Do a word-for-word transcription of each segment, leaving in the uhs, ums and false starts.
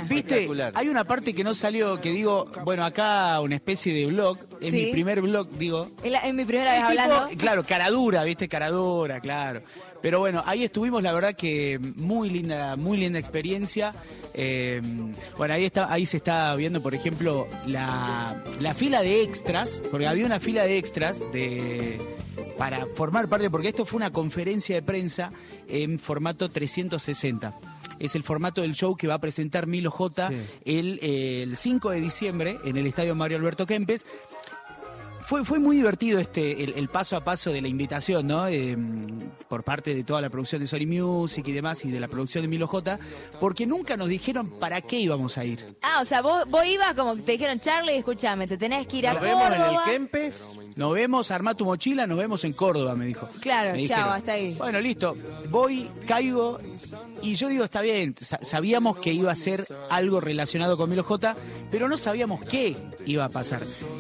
Viste, hay una parte que no salió, que digo, bueno, acá una especie de blog, en ¿Sí? mi primer blog, digo. En, la, en mi primera vez tipo, hablando. Claro, caradura, viste, caradura, claro. Pero bueno, ahí estuvimos, la verdad que muy linda, muy linda experiencia. Eh, bueno, ahí está, ahí se está viendo, por ejemplo, la, la fila de extras, porque había una fila de extras de para formar parte, porque esto fue una conferencia de prensa en formato trescientos sesenta. Es el formato del show que va a presentar Milo J sí. el, eh, el cinco de diciembre en el Estadio Mario Alberto Kempes. Fue, fue muy divertido este el, el paso a paso de la invitación, ¿no? Eh, por parte de toda la producción de Sony Music y demás, y de la producción de Milo J, porque nunca nos dijeron para qué íbamos a ir. Ah, o sea, vos, vos ibas como que te dijeron, Charlie, escúchame, te tenés que ir a nos Córdoba. Nos vemos en el Kempes. Nos vemos, armá tu mochila, nos vemos en Córdoba, me dijo. Claro, me chao, hasta ahí. Bueno, listo, voy, caigo, y yo digo, está bien, sabíamos que iba a ser algo relacionado con Milo J, pero no sabíamos qué iba a pasar.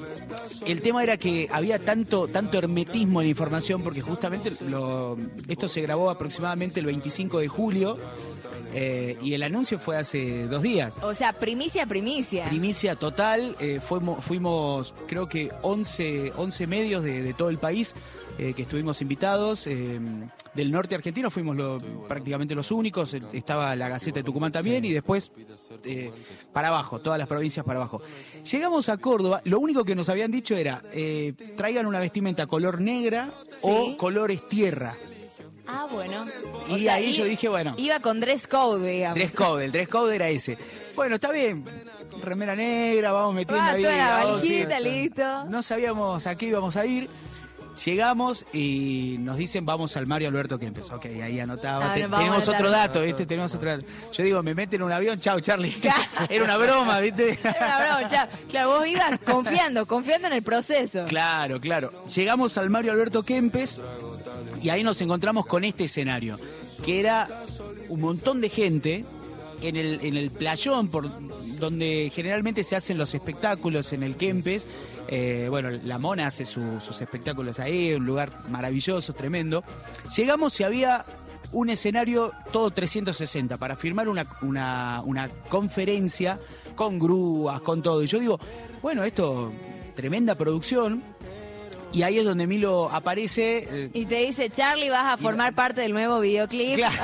El tema era que había tanto tanto hermetismo en la información, porque justamente lo, esto se grabó aproximadamente el veinticinco de julio, eh, y el anuncio fue hace dos días. O sea, primicia, primicia. Primicia total, eh, fuimos, fuimos creo que once, once medios de, de todo el país eh, que estuvimos invitados. Eh, del norte argentino fuimos lo, prácticamente los únicos, estaba la Gaceta de Tucumán también, y después eh, para abajo, todas las provincias para abajo. Llegamos a Córdoba, lo único que nos habían dicho era, eh, traigan una vestimenta color negra ¿sí? o colores tierra. Ah, bueno. Y o sea, ahí iba, yo dije, bueno. Iba con dress code, digamos. Dress code, el dress code era ese. Bueno, está bien, remera negra, vamos metiendo ah, ahí. toda la vamos, valijita, sí. listo. No sabíamos a qué íbamos a ir. Llegamos y nos dicen, vamos al Mario Alberto Kempes. Ok, ahí anotaba. Ah, Te, no, tenemos otro dato, no. ¿viste? Tenemos otro dato. Yo digo, me meten en un avión, chao, Charlie. Era una broma, ¿viste? Era una broma, chao. Claro, vos ibas confiando, confiando en el proceso. Claro, claro. Llegamos al Mario Alberto Kempes y ahí nos encontramos con este escenario, que era un montón de gente en el, en el playón, por donde generalmente se hacen los espectáculos en el Kempes. Eh, bueno, la Mona hace su, sus espectáculos ahí, un lugar maravilloso, tremendo. Llegamos y había un escenario todo trescientos sesenta para filmar una, una, una conferencia con grúas, con todo. Y yo digo, bueno, esto, tremenda producción. Y ahí es donde Milo aparece. Eh, y te dice, Charlie, vas a formar no, parte del nuevo videoclip. Claro.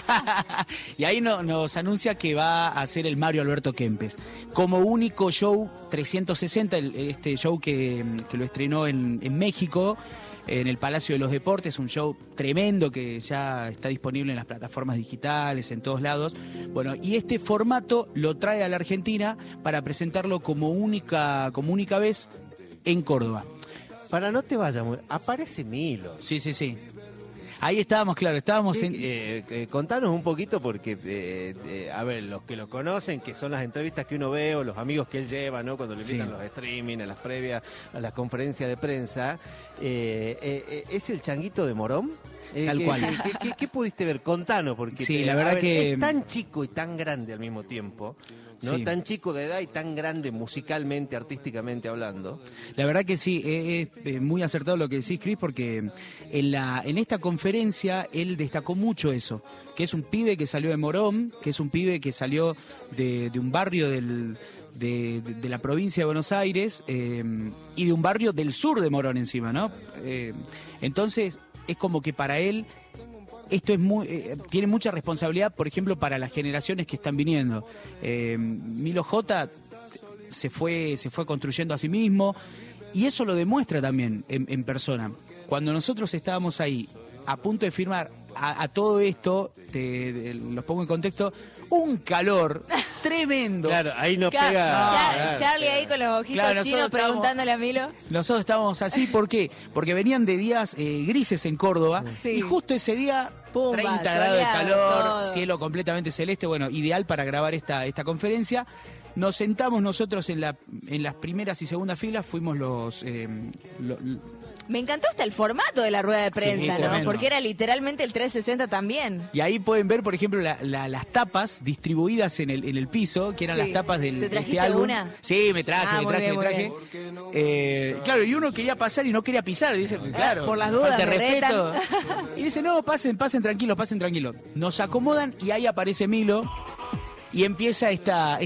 Y ahí no, nos anuncia que va a hacer el Mario Alberto Kempes. Como único show trescientos sesenta, el, este show que, que lo estrenó en, en México, en el Palacio de los Deportes, un show tremendo que ya está disponible en las plataformas digitales, en todos lados. Bueno, y este formato lo trae a la Argentina para presentarlo como única, como única vez en Córdoba. Para no te vayas, aparece Milo. Sí, sí, sí. Ahí estábamos, claro, estábamos en... Eh, eh, contanos un poquito porque, eh, eh, a ver, los que lo conocen, que son las entrevistas que uno ve o los amigos que él lleva, ¿no? Cuando le invitan sí. a los streaming, a las previas, a las conferencias de prensa, eh, eh, ¿es el Changuito de Morón? Eh, Tal ¿qué, cual. ¿qué, qué, qué pudiste ver? Contanos, porque sí, te, la verdad ver, que... es tan chico y tan grande al mismo tiempo, ¿no? Sí. Tan chico de edad y tan grande musicalmente, artísticamente hablando. La verdad que sí, es, es muy acertado lo que decís, Cris, porque en, la, en esta conferencia él destacó mucho eso, que es un pibe que salió de Morón, que es un pibe que salió de, de un barrio del... De, de, de la provincia de Buenos Aires eh, y de un barrio del sur de Morón encima, ¿no? Eh, entonces es como que para él esto es muy, eh, tiene mucha responsabilidad, por ejemplo, para las generaciones que están viniendo. Eh, Milo J se fue, se fue construyendo a sí mismo y eso lo demuestra también en, en persona. Cuando nosotros estábamos ahí a punto de firmar a, a todo esto, te, te, los pongo en contexto, un calor tremendo. Claro, ahí nos Car pega. Char claro, Charlie claro. ahí con los ojitos Claro, chinos preguntándole a Milo. Nosotros estábamos así, ¿por qué? Porque venían de días eh, grises en Córdoba sí. y justo ese día, Pumba, treinta grados de calor, todo. Cielo completamente celeste, bueno, ideal para grabar esta, esta conferencia. Nos sentamos nosotros en, la, en las primeras y segundas filas, fuimos los... Eh, lo, Me encantó hasta el formato de la rueda de prensa, sí, ¿no? tremendo. Porque era literalmente el trescientos sesenta también. Y ahí pueden ver, por ejemplo, la, la, las tapas distribuidas en el, en el piso, que eran sí. las tapas del ¿Te trajiste de este álbum. una? Sí, me traje, ah, me traje, bien, me traje. Eh, claro, y uno quería pasar y no quería pisar. Dice, claro, por las dudas, falta de me respeto. retan. Y dice, no, pasen, pasen tranquilos, pasen tranquilos. Nos acomodan y ahí aparece Milo y empieza esta...